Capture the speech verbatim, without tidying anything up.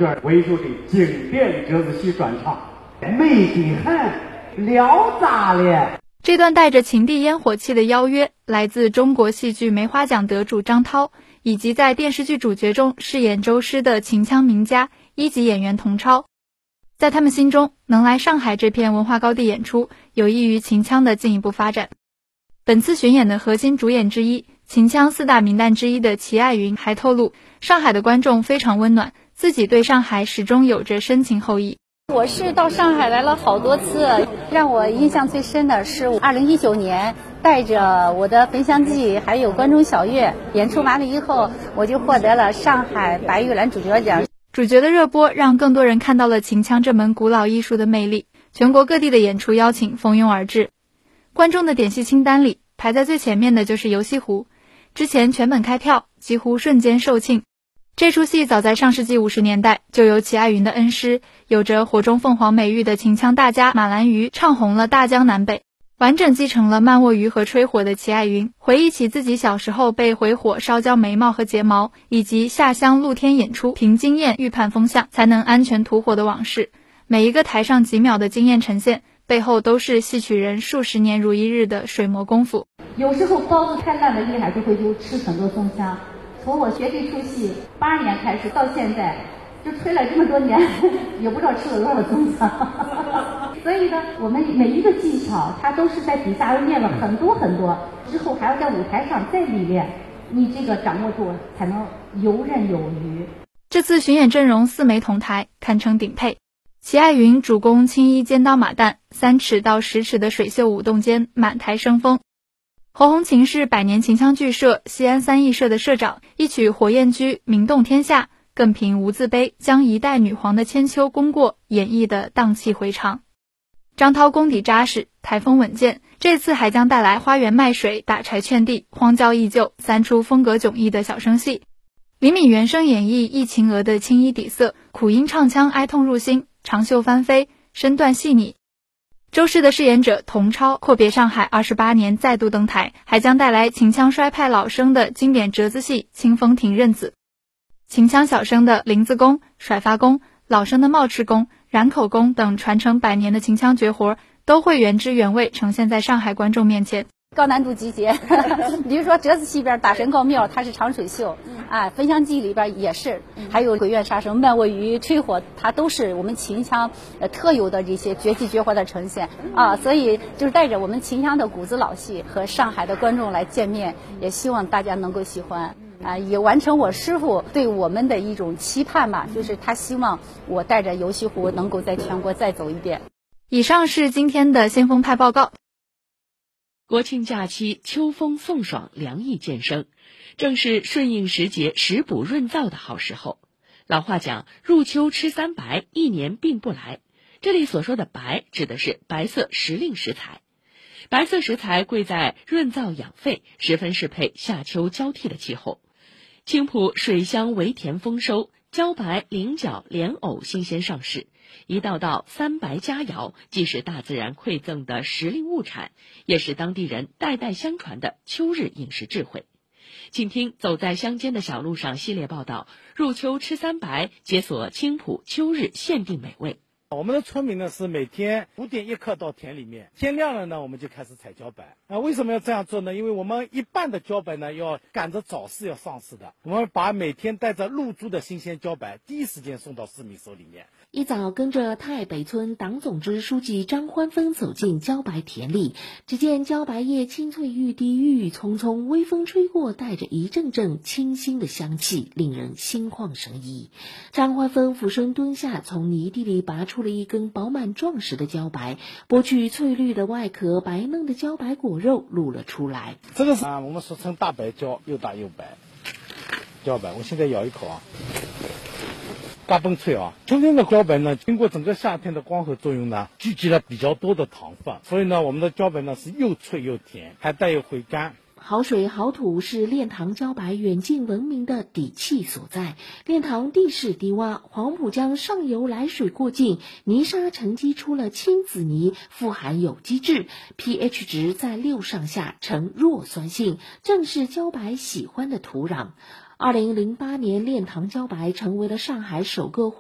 卷为首的经典折子戏专场，美得很，聊杂了。 这段带着情地烟火气的邀约，来自中国戏剧梅花奖得主张涛，以及在电视剧主角中饰演周师的秦腔名家一级演员童超。在他们心中，能来上海这片文化高地演出，有益于秦腔的进一步发展。本次巡演的核心主演之一，秦腔四大名旦之一的齐爱云还透露，上海的观众非常温暖，自己对上海始终有着深情厚谊。 我是到上海来了好多次，让我印象最深的是二零一九年带着我的焚香记还有观众小乐演出完了以后，我就获得了上海白玉兰主角奖。 主角的热播让更多人看到了秦腔这门古老艺术的魅力，全国各地的演出邀请蜂拥而至。观众的点戏清单里排在最前面的就是游戏湖，之前全本开票，几乎瞬间售罄。这出戏早在上世纪五十年代就由齐爱云的恩师，有着火中凤凰美誉的秦腔大家马兰鱼唱红了大江南北。完整继承了慢卧鱼和吹火的齐爱云，回忆起自己小时候被回火烧焦眉毛和睫毛，以及下乡露天演出凭经验预判风向才能安全吐火的往事。每一个台上几秒的经验呈现，背后都是戏曲人数十年如一日的水磨功夫。 有时候包子太烂的厉害，就会就吃很多松香。从我学这出戏八十年开始到现在，就吹了这么多年，也不知道吃了多少松香。所以呢，我们每一个技巧，它都是在底下练了很多很多，之后还要在舞台上再历练，你这个掌握度才能游刃有余。 这次巡演阵容四枚同台，堪称顶配。齐爱云主攻青衣尖刀马旦，三尺到十尺的水袖舞动间满台生风。侯鸿勤是百年秦腔剧社西安三义社的社长，一曲火焰居名动天下，更凭无字碑将一代女皇的千秋功过演绎得荡气回肠。张涛功底扎实，台风稳健，这次还将带来花园卖水、打柴劝地、荒郊忆旧三出风格迥异的小生戏。李敏原声演绎忆秦娥的青衣底色，苦音唱腔哀痛入心，长袖翻飞，身段细腻。周氏的饰演者童超阔别上海二十八年再度登台，还将带来秦腔衰派老生的经典折子戏清风亭任子。秦腔小生的林子功、甩发功，老生的冒翅功、染口功等传承百年的秦腔绝活，都会原汁原味呈现在上海观众面前。 高难度集结，比如说折子戏里边大神告庙，它是长水袖，啊，焚香记里边也是，还有鬼怨杀生、慢卧鱼、吹火，它都是我们秦腔呃特有的这些绝技绝活的呈现啊，所以就是带着我们秦腔的骨子老戏和上海的观众来见面，也希望大家能够喜欢啊，也完成我师傅对我们的一种期盼吧，就是他希望我带着游戏湖能够在全国再走一遍。 以上是今天的先锋派报告。 国庆假期，秋风送爽，凉意渐生，正是顺应时节、食补润燥的好时候。老话讲，入秋吃三白，一年并不来。这里所说的白，指的是白色时令食材。白色食材贵在润燥养肺，十分适配夏秋交替的气候。青浦水乡围田丰收，茭白、菱角、莲藕新鲜上市。一道道三白佳肴，既是大自然馈赠的时令物产，也是当地人代代相传的秋日饮食智慧。请听走在乡间的小路上系列报道，入秋吃三白，解锁青浦秋日限定美味。 我们的村民呢是每天五点一刻到田里面，天亮了呢我们就开始采茭白。啊，为什么要这样做呢？因为我们一半的茭白呢要赶着早市要上市的，我们把每天带着入株的新鲜茭白第一时间送到市民手里面。 一早跟着太北村党总支书记张欢芬走进茭白田里，只见茭白叶青翠欲滴，郁郁葱葱，微风吹过，带着一阵阵清新的香气，令人心旷神怡。张欢芬俯身蹲下，从泥地里拔出了一根饱满壮实的茭白，剥去翠绿的外壳，白嫩的茭白果肉露了出来。 这个是啊，我们俗称大白茭，又大又白。茭白，我现在咬一口啊。嘎嘣脆啊！秋天的茭白呢，经过整个夏天的光合作用呢，聚集了比较多的糖分，所以呢，我们的茭白呢是又脆又甜，还带有回甘。 好水好土是练塘茭白远近闻名的底气所在。练塘地势低洼，黄浦江上游来水过境，泥沙沉积出了青紫泥，富含有机质 ，pH 值在六上下，呈弱酸性，正是茭白喜欢的土壤。二零零八年，练塘茭白成为了上海首个